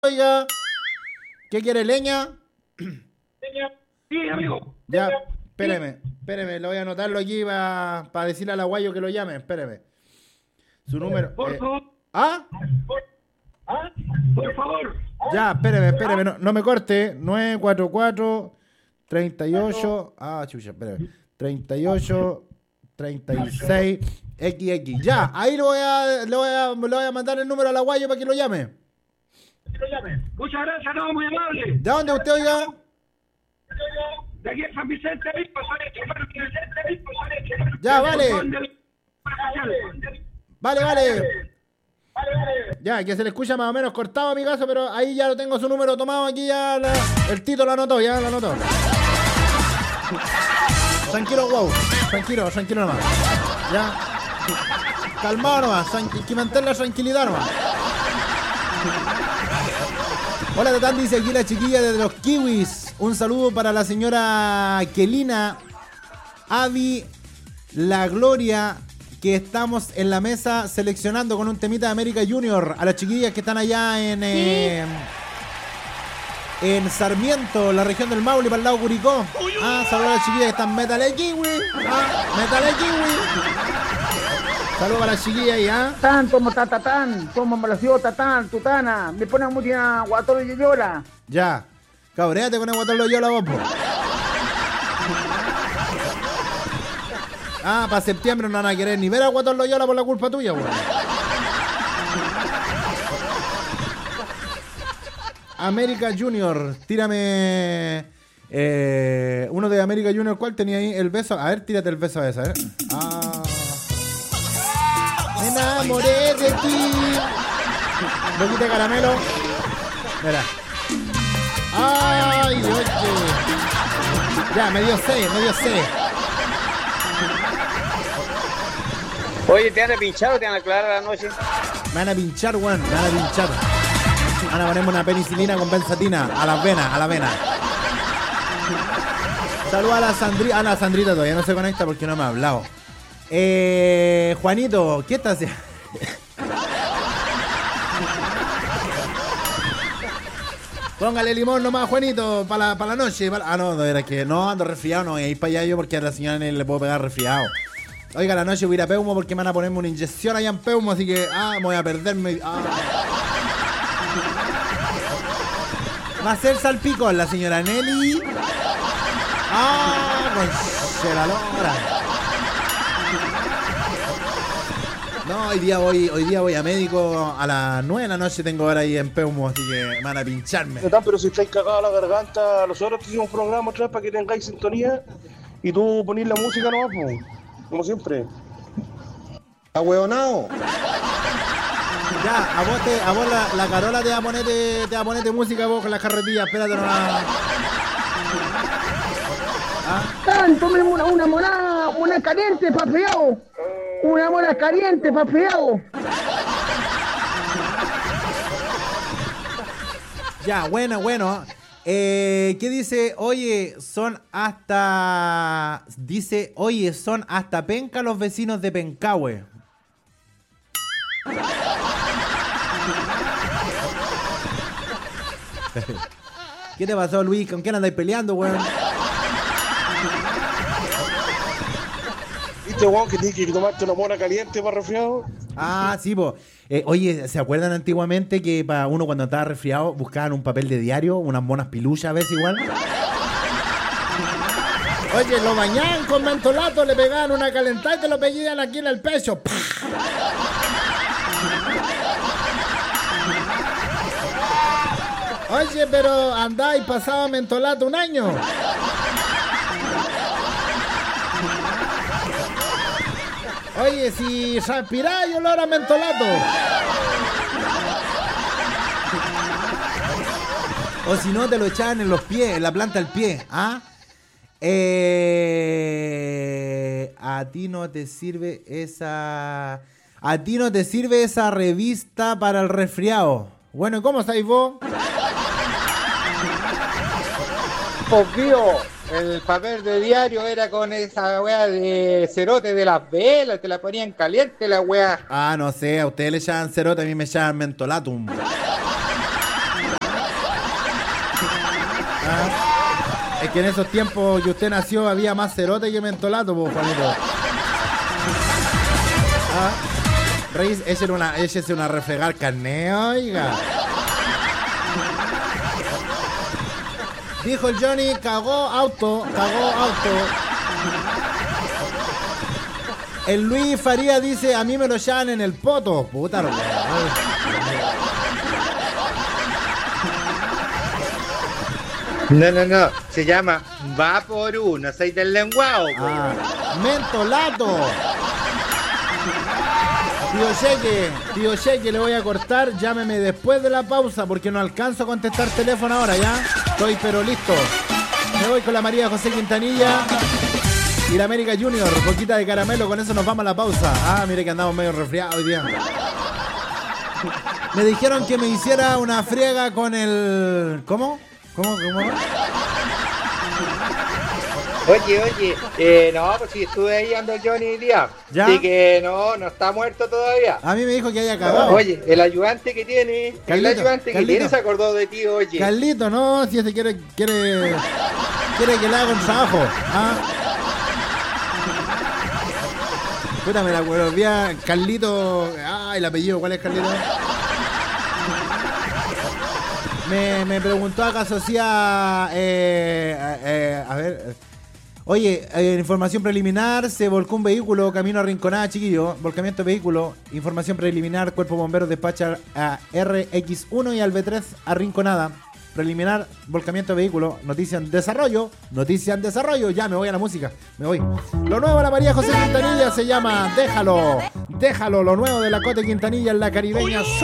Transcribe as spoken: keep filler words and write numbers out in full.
Oiga, ¿qué quiere, leña? Leña. Sí, amigo. Ya, Leña. espéreme, espéreme, lo voy a anotarlo aquí para pa decirle al aguayo que lo llame, espéreme. Su número. Por eh, favor. ¿Ah? Por, ¿Ah? Por favor. Ya, espéreme, espéreme, no, no me corte. nueve cuatro cuatro, treinta y ocho. Ah, chucha, espéreme. treinta y ocho, treinta y seis, equis equis. Ya, ahí lo voy a, le voy a, le voy a mandar el número al aguayo para que lo llame. Que lo llame. Muchas gracias, no, muy amable. ¿De dónde usted, oiga? De aquí en San Vicente, Obispo, soy el hermano de Vicente, Obispo, soy el hermano. Ya, vale. Vale, Vale, vale. vale. Ya, que se le escucha más o menos cortado a mi caso, pero ahí ya lo tengo su número tomado, aquí ya la- el Tito lo anotó, ya lo anotó. Tranquilo, wow, tranquilo, tranquilo nomás. Ya. Calmado nomás, tranqui- que mantener la tranquilidad nomás. Hola, Tatán, dice aquí la chiquilla de los kiwis. Un saludo para la señora Kelina, Avi, La Gloria, que estamos en la mesa seleccionando con un temita de América Junior. A las chiquillas que están allá en eh, en Sarmiento, la región del Maule, para el lado Curicó. Ah, saludos a las chiquillas que están Metale Kiwi. Ah, Metale Kiwi. Saludos para las chiquillas ahí, ¿ah? Tatán, como tatatán, como me lo sigo tatán, tutana, me pone música guatoro y llora. Ya. Cabréate con el guatón yo la vos, po. Ah, para septiembre no van a querer ni ver a Guatón Loyola por la culpa tuya, weón. América Junior, tírame eh, uno de América Junior. ¿Cuál tenía ahí? El beso. A ver, tírate el beso a esa, ¿eh? Ah. Me enamoré de ti. Boquita de caramelo. Mira. Ay, oye. Ya, me dio sed, me dio sed. Oye, ¿te van a pinchar o te van a aclarar a la noche? Me van a pinchar, weón, me van a pinchar. Van a ponerme una penicilina con benzatina a las venas, a la vena. Saludos a la Sandrita. Ah, la Sandrita todavía no se conecta porque no me ha hablado. Eh, Juanito, ¿qué estás haciendo? Póngale limón nomás, Juanito, para la, pa la noche. Pa la... Ah, no, no, era que no, ando resfriado, no voy a ir para allá yo porque a la señora le puedo pegar resfriado. Oiga, la noche voy a ir a Peumo porque me van a ponerme una inyección allá en Peumo, así que, ah, me voy a perderme. Ah. Va a ser salpicón la señora Nelly. Ah, con la lora. No, hoy día voy, hoy día voy a médico a las nueve de la noche, tengo hora ahí en Peumo, así que me van a pincharme. Tatán, pero si estáis cagados a la garganta, nosotros te hicimos un programa otra vez para que tengáis sintonía y tú ponís la música nomás, po, como siempre. ¡Ahueonao! Ya, a vos, te, a vos la, la Carola te va a ponerte, te va a ponerte música vos con las carretillas, espérate nomás. ¿Ah? Tatán, tómeme una, una mona, una caliente, papeado. Una mona caliente, papeado. Ya, bueno, bueno. Eh, ¿Qué dice? Oye, son hasta... Dice, oye, son hasta penca los vecinos de Pencahue. ¿Qué te pasó, Luis? ¿Con quién andáis peleando, weón? ¿Viste, weón, que tienes que tomarte una mona caliente para resfriado? Ah, sí, po. Eh, oye, ¿se acuerdan antiguamente que para uno cuando estaba resfriado buscaban un papel de diario, unas monas piluchas a veces igual? Oye, lo bañaban con mentolato, le pegaban una calentada y te lo pegaban aquí en el pecho. ¡Pah! Oye, pero andá y pasaba mentolato un año. Oye, si respiráis olor a mentolato. O si no, te lo echaban en los pies, en la planta del pie. ¿Ah? Eh, a ti no te sirve esa... A ti no te sirve esa revista para el resfriado. Bueno, ¿y cómo estáis vos? Obvio, el papel de diario era con esa weá de cerote de las velas, te la ponían caliente la weá. Ah, no sé, a ustedes le echaban cerote, a mí me echaban mentolatum. Ah, es que en esos tiempos que usted nació había más cerote que mentolato, pues, Juanito. Ah, Reyes, échese una, échese una refregar carne, oiga. Dijo el Johnny, cagó auto, cagó auto. El Luis Faría dice, a mí me lo llaman en el poto. Puta, weón. No, no, no. Se llama Va por uno. Soy del lenguao. Ah, mentolato. Tío Cheque, tío Cheque, le voy a cortar. Llámeme después de la pausa porque no alcanzo a contestar teléfono ahora, ¿ya? Estoy pero listo. Me voy con la María José Quintanilla y la América Junior. Boquita de caramelo, con eso nos vamos a la pausa. Ah, mire que andamos medio resfriados hoy día. Me dijeron que me hiciera una friega con el... ¿Cómo? ¿Cómo? ¿Cómo? Oye, oye, eh, no, pues si estuve ahí ando Johnny hoy día. ¿Ya? Así que no, no está muerto todavía. A mí me dijo que haya cagado. Oye, el ayudante que tiene, Carlito, el ayudante Carlito. que tiene se acordó de ti, oye. Carlito, no, si ese quiere, quiere, quiere que le haga un trabajo. ¿Ah? Puta, me la volví a Carlito. Ah, el apellido, ¿cuál es Carlito? Me, me preguntó acaso si a, eh, eh, a ver. Oye, eh, información preliminar, se volcó un vehículo camino a Rinconada, chiquillo. Volcamiento de vehículo. Información preliminar, Cuerpo Bomberos despacha a R X uno y al B tres a Rinconada. Preliminar, volcamiento de vehículo. Noticia en desarrollo. Noticia en desarrollo. Ya, me voy a la música. Me voy. Lo nuevo de la María José Quintanilla se llama Déjalo. Déjalo, lo nuevo de la Cote Quintanilla en la caribeña.